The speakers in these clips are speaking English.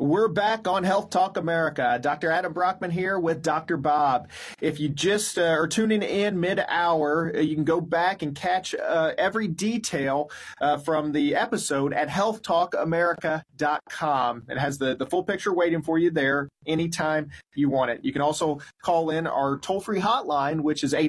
We're back on Health Talk America. Dr. Adam Brockman here with Dr. Bob. If you just are tuning in mid-hour, you can go back and catch every detail from the episode at healthtalkamerica.com. It has the full picture waiting for you there anytime you want it. You can also call in our toll-free hotline, which is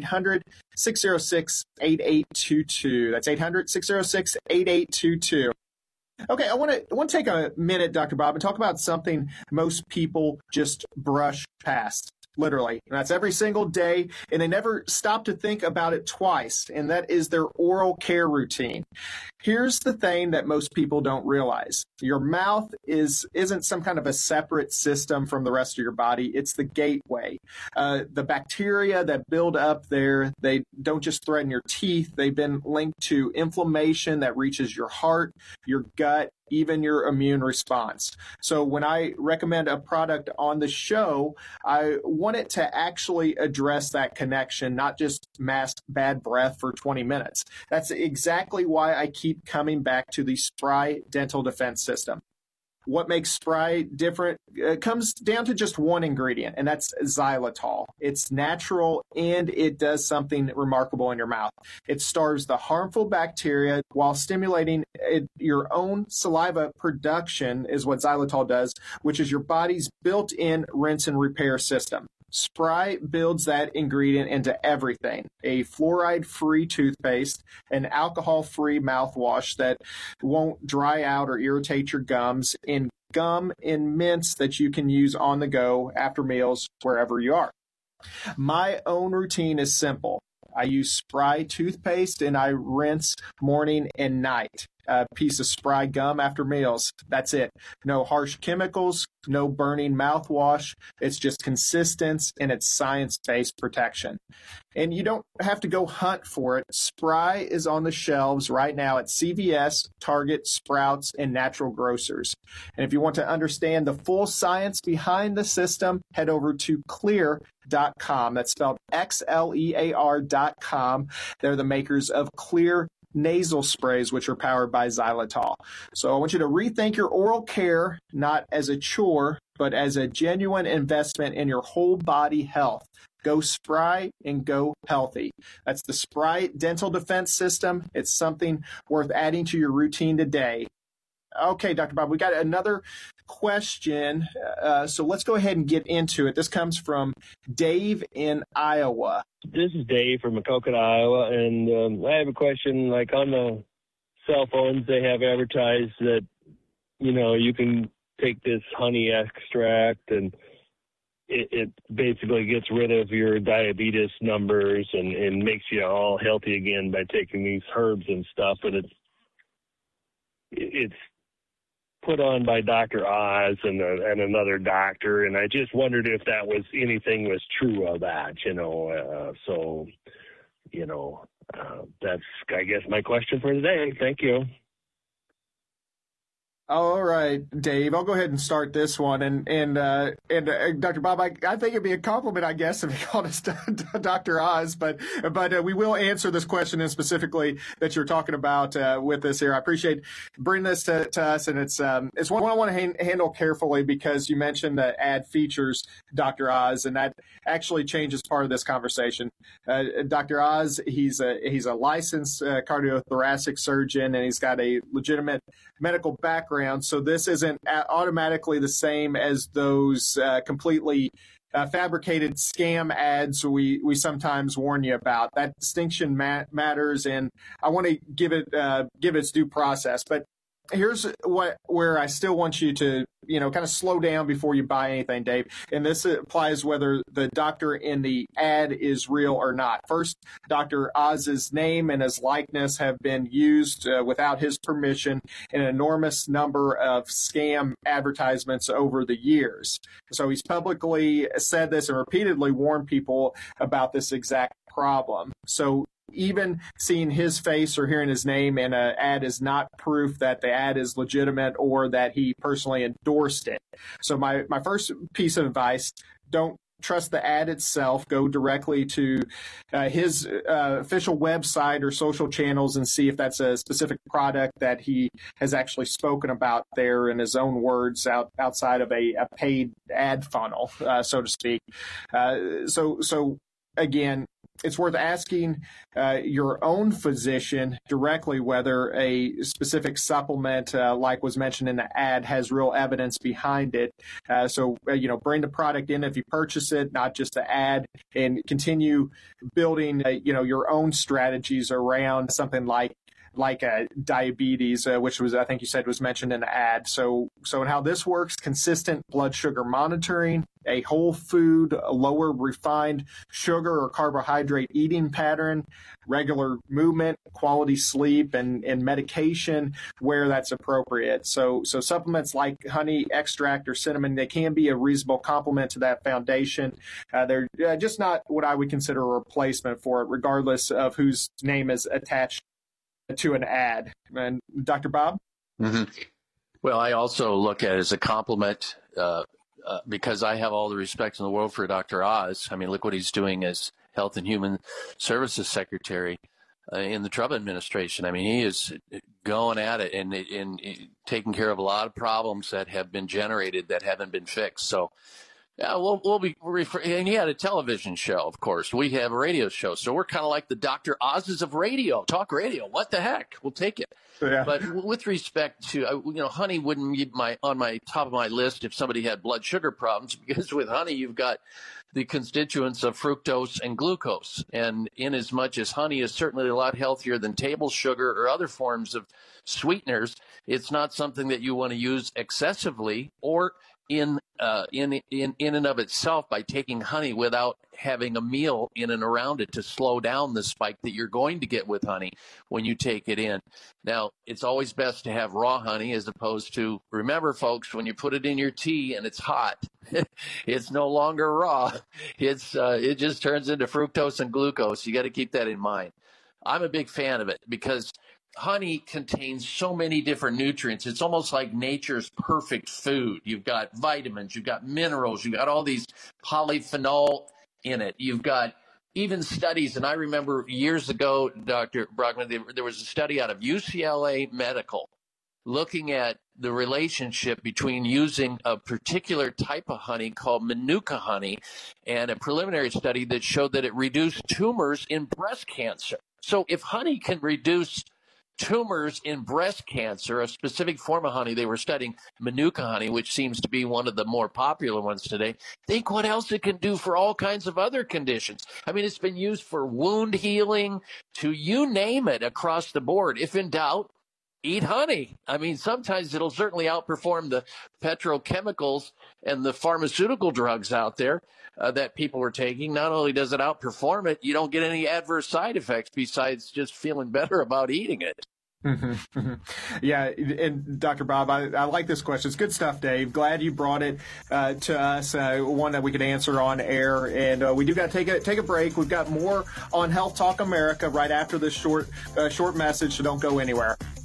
800-606-8822. That's 800-606-8822. Okay, I want to take a minute, Dr. Bob, and talk about something most people just brush past, literally. And that's every single day, and they never stop to think about it twice, and that is their oral care routine. Here's the thing that most people don't realize. Your mouth isn't some kind of a separate system from the rest of your body. It's the gateway. The bacteria that build up there, they don't just threaten your teeth. They've been linked to inflammation that reaches your heart, your gut, even your immune response. So when I recommend a product on the show, I want it to actually address that connection, not just mask bad breath for 20 minutes. That's exactly why I keep coming back to the Spry Dental Defense System. What makes Spry different comes down to just one ingredient, and that's xylitol. It's natural, and it does something remarkable in your mouth. It starves the harmful bacteria while stimulating your own saliva production is what xylitol does, which is your body's built-in rinse and repair system. Spry builds that ingredient into everything: a fluoride-free toothpaste, an alcohol-free mouthwash that won't dry out or irritate your gums, and gum in mints that you can use on the go after meals wherever you are. My own routine is simple. I use Spry toothpaste and I rinse morning and night. A piece of Spry gum after meals. That's it. No harsh chemicals, no burning mouthwash. It's just consistent and it's science-based protection. And you don't have to go hunt for it. Spry is on the shelves right now at CVS, Target, Sprouts, and natural grocers. And if you want to understand the full science behind the system, head over to Xlear.com. That's spelled Xlear.com. They're the makers of Xlear nasal sprays, which are powered by xylitol. So I want you to rethink your oral care, not as a chore, but as a genuine investment in your whole body health. Go Spry and go healthy. That's the Spry Dental Defense System. It's something worth adding to your routine today. Okay, Dr. Bob, we got another question. So let's go ahead and get into it. This comes from Dave in Iowa. This is Dave from Maquoketa, Iowa, and I have a question. Like on the cell phones, they have advertised that, you can take this honey extract and it basically gets rid of your diabetes numbers and makes you all healthy again by taking these herbs and stuff. But it's put on by Dr. Oz and another doctor, and I just wondered if that was anything was true of that, that's, I guess, my question for today. Thank you. All right, Dave, I'll go ahead and start this one. And Dr. Bob, I think it'd be a compliment, I guess, if you called us Dr. Oz, but we will answer this question and specifically that you're talking about with us here. I appreciate bringing this to us, and it's one I want to handle carefully because you mentioned the ad features Dr. Oz, and that actually changes part of this conversation. Dr. Oz, he's a licensed cardiothoracic surgeon, and he's got a legitimate medical background. So this isn't automatically the same as those completely fabricated scam ads we sometimes warn you about. That distinction matters, and I want to give it its due process. But here's where I still want you to kind of slow down before you buy anything, Dave. And this applies whether the doctor in the ad is real or not. First, Dr. Oz's name and his likeness have been used without his permission in an enormous number of scam advertisements over the years. So he's publicly said this and repeatedly warned people about this exact problem. So even seeing his face or hearing his name in an ad is not proof that the ad is legitimate or that he personally endorsed it. So my first piece of advice, don't trust the ad itself. Go directly to his official website or social channels and see if that's a specific product that he has actually spoken about there in his own words outside of a paid ad funnel, so to speak. So again, it's worth asking your own physician directly whether a specific supplement, like was mentioned in the ad, has real evidence behind it. So bring the product in if you purchase it, not just the ad, and continue building, your own strategies around something like diabetes, which was, I think you said, was mentioned in the ad. So how this works: consistent blood sugar monitoring, a whole food, a lower refined sugar or carbohydrate eating pattern, regular movement, quality sleep, and medication where that's appropriate. So supplements like honey extract or cinnamon, they can be a reasonable complement to that foundation. They're just not what I would consider a replacement for it, regardless of whose name is attached to an ad. And Dr. Bob? Mm-hmm. Well, I also look at it as a compliment because I have all the respect in the world for Dr. Oz. I mean, look what he's doing as Health and Human Services Secretary in the Trump administration. I mean, he is going at it and taking care of a lot of problems that have been generated that haven't been fixed. So yeah, we'll be and he had a television show, of course. We have a radio show, so we're kind of like the Dr. Oz's of radio, talk radio. What the heck? We'll take it. Yeah. But with respect to, honey wouldn't be on my top of my list if somebody had blood sugar problems, because with honey you've got the constituents of fructose and glucose, and in as much as honey is certainly a lot healthier than table sugar or other forms of sweeteners, it's not something that you want to use excessively or in and of itself by taking honey without having a meal in and around it to slow down the spike that you're going to get with honey when you take it in. Now, it's always best to have raw honey as opposed to, remember folks, when you put it in your tea and it's hot, it's no longer raw. It just turns into fructose and glucose. You got to keep that in mind. I'm a big fan of it because honey contains so many different nutrients. It's almost like nature's perfect food. You've got vitamins, you've got minerals, you've got all these polyphenol in it. You've got even studies, and I remember years ago, Dr. Brockman, there was a study out of UCLA Medical looking at the relationship between using a particular type of honey called Manuka honey and a preliminary study that showed that it reduced tumors in breast cancer. So if honey can reduce tumors in breast cancer, a specific form of honey, they were studying Manuka honey, which seems to be one of the more popular ones today. Think what else it can do for all kinds of other conditions. I mean, it's been used for wound healing, to you name it, across the board. If in doubt, eat honey. I mean, sometimes it'll certainly outperform the petrochemicals and the pharmaceutical drugs out there that people are taking. Not only does it outperform it, you don't get any adverse side effects besides just feeling better about eating it. Mm-hmm. Yeah, and Dr. Bob, I like this question. It's good stuff, Dave. Glad you brought it to us, one that we could answer on air. And we do got to take a break. We've got more on Health Talk America right after this short message, so don't go anywhere.